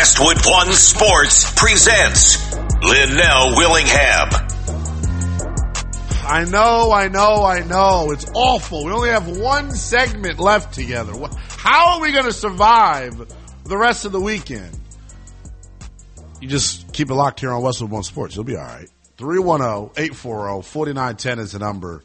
Westwood One Sports presents Linnell Willingham. I know. It's awful. We only have one segment left together. How are we going to survive the rest of the weekend? You just keep it locked here on Westwood One Sports. You'll be all right. 310-840-4910 is the number.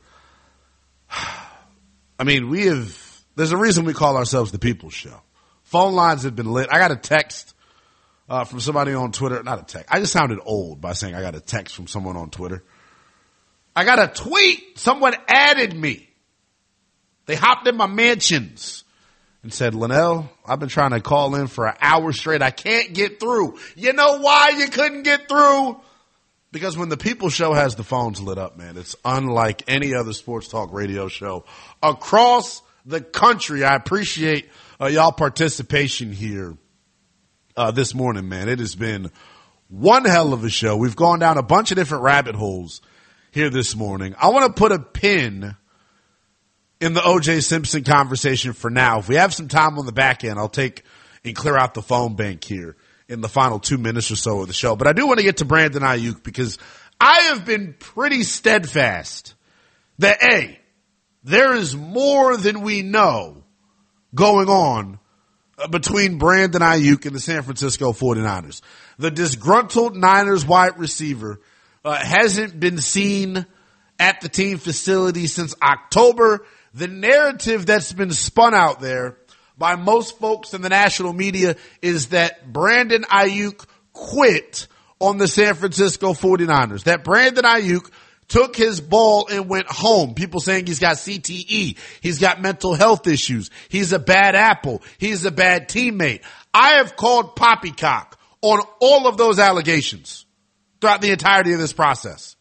I mean, there's a reason we call ourselves the People's Show. Phone lines have been lit. I got a text from somebody on Twitter. Not a text. I just sounded old by saying I got a text from someone on Twitter. I got a tweet. Someone added me. They hopped in my mentions and said, Linnell, I've been trying to call in for an hour straight. I can't get through. You know why you couldn't get through? Because when the People's Show has the phones lit up, man, it's unlike any other sports talk radio show across the country. I appreciate y'all participation here this morning, man. It has been one hell of a show. We've gone down a bunch of different rabbit holes here this morning. I want to put a pin in the O.J. Simpson conversation for now. If we have some time on the back end, I'll take and clear out the phone bank here in the final 2 minutes or so of the show. But I do want to get to Brandon Aiyuk because I have been pretty steadfast that, A, there is more than we know going on between Brandon Aiyuk and the San Francisco 49ers. The disgruntled Niners wide receiver hasn't been seen at the team facility since October. The narrative that's been spun out there by most folks in the national media is that Brandon Aiyuk quit on the San Francisco 49ers, that Brandon Aiyuk took his ball and went home. People saying he's got CTE. He's got mental health issues. He's a bad apple. He's a bad teammate. I have called poppycock on all of those allegations throughout the entirety of this process.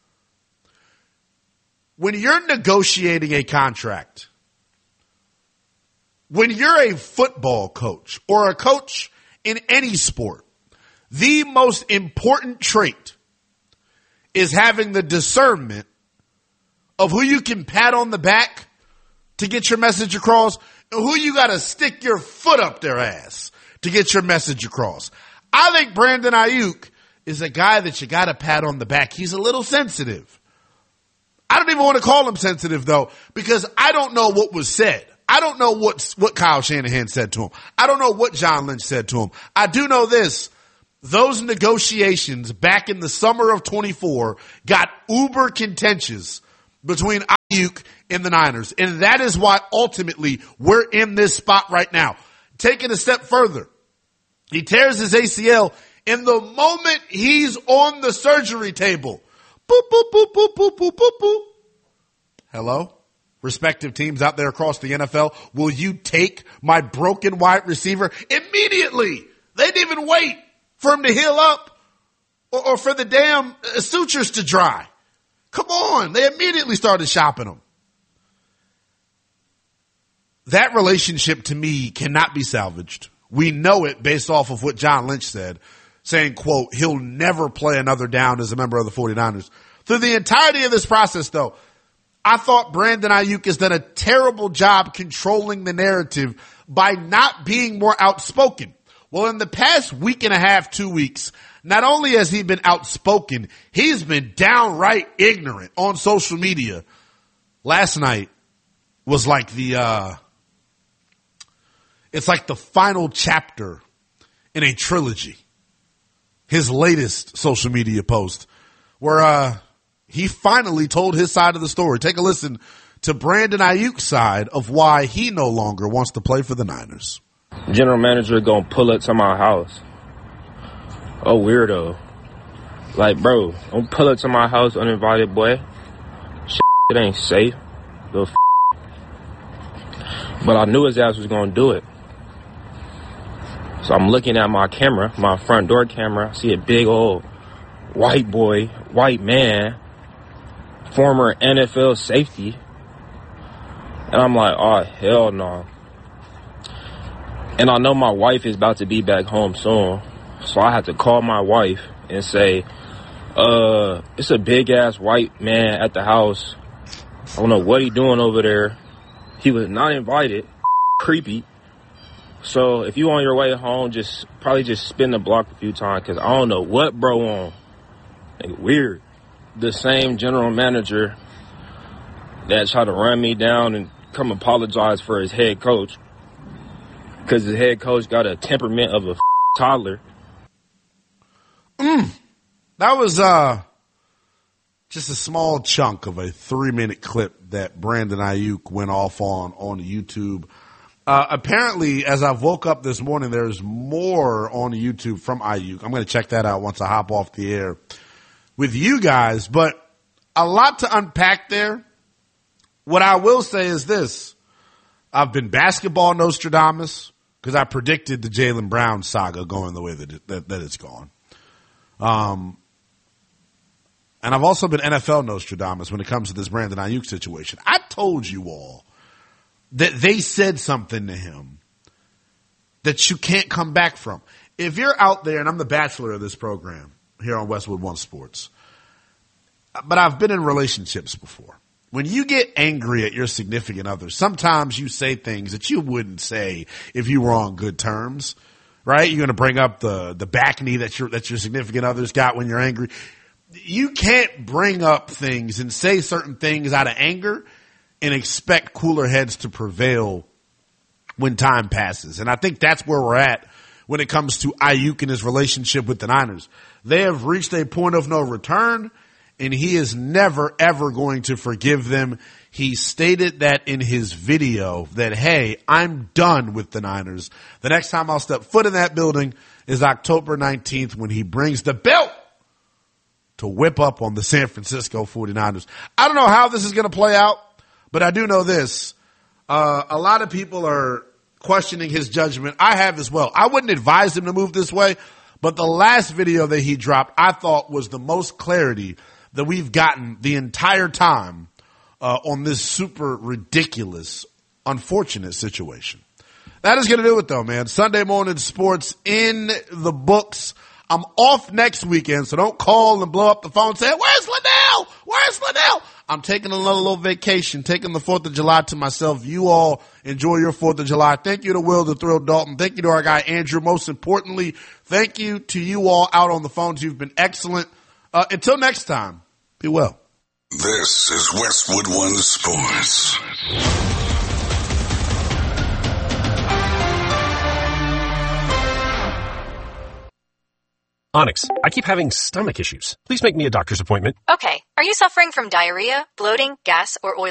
When you're negotiating a contract, when you're a football coach or a coach in any sport, the most important trait is having the discernment of who you can pat on the back to get your message across and who you got to stick your foot up their ass to get your message across. I think Brandon Aiyuk is a guy that you got to pat on the back. He's a little sensitive. I don't even want to call him sensitive, though, because I don't know what was said. I don't know what Kyle Shanahan said to him. I don't know what John Lynch said to him. I do know this. Those negotiations back in the summer of 24 got uber contentious between Aiyuk and the Niners. And that is why ultimately we're in this spot right now. Taking a step further, he tears his ACL. In the moment he's on the surgery table, boop, boop, boop, boop, boop, boop, boop, boop. Hello? Respective teams out there across the NFL, will you take my broken wide receiver? Immediately. They didn't even wait for him to heal up or for the damn sutures to dry. Come on. They immediately started shopping him. That relationship to me cannot be salvaged. We know it based off of what John Lynch said, saying, quote, he'll never play another down as a member of the 49ers. Through the entirety of this process, though, I thought Brandon Aiyuk has done a terrible job controlling the narrative by not being more outspoken. Well, in the past week and a half, 2 weeks, not only has he been outspoken, he's been downright ignorant on social media. Last night was like it's like the final chapter in a trilogy. His latest social media post where he finally told his side of the story. Take a listen to Brandon Aiyuk's side of why he no longer wants to play for the Niners. General manager gonna pull up to my house. Oh, weirdo. Like, bro, don't pull up to my house uninvited, boy. It ain't safe. Little But I knew his ass was gonna do it. So I'm looking at my camera, my front door camera. I see a big old white boy, white man, former NFL safety. And I'm like, oh, hell no. And I know my wife is about to be back home soon. So I had to call my wife and say, it's a big-ass white man at the house. I don't know what he doing over there. He was not invited. Creepy. So if you on your way home, probably just spin the block a few times because I don't know what bro on. Like, weird. The same general manager that tried to run me down and come apologize for his head coach because his head coach got a temperament of a toddler. That was just a small chunk of a 3-minute clip that Brandon Ayuk went off on YouTube. Apparently, as I woke up this morning, there's more on YouTube from Ayuk. I'm going to check that out once I hop off the air with you guys, but a lot to unpack there. What I will say is this. I've been basketball Nostradamus because I predicted the Jaylen Brown saga going the way that it's gone. And I've also been NFL Nostradamus when it comes to this Brandon Ayuk situation. I told you all that they said something to him that you can't come back from. If you're out there, and I'm the bachelor of this program here on Westwood One Sports, but I've been in relationships before. When you get angry at your significant other, sometimes you say things that you wouldn't say if you were on good terms, right? You're going to bring up the back knee that your significant other's got when you're angry. You can't bring up things and say certain things out of anger and expect cooler heads to prevail when time passes. And I think that's where we're at when it comes to Ayuk and his relationship with the Niners. They have reached a point of no return, and he is never, ever going to forgive them. He stated that in his video that, hey, I'm done with the Niners. The next time I'll step foot in that building is October 19th when he brings the belt to whip up on the San Francisco 49ers. I don't know how this is going to play out, but I do know this. A lot of people are questioning his judgment. I have as well. I wouldn't advise him to move this way, but the last video that he dropped, I thought was the most clarity that we've gotten the entire time on this super ridiculous, unfortunate situation. That is going to do it, though, man. Sunday morning sports in the books. I'm off next weekend, so don't call and blow up the phone and say, where's Liddell? Where's Liddell? I'm taking another little vacation, taking the 4th of July to myself. You all enjoy your 4th of July. Thank you to Will the Thrill Dalton. Thank you to our guy Andrew. Most importantly, thank you to you all out on the phones. You've been excellent. Until next time, be well. This is Westwood One Sports. Onyx, I keep having stomach issues. Please make me a doctor's appointment. Okay. Are you suffering from diarrhea, bloating, gas, or oily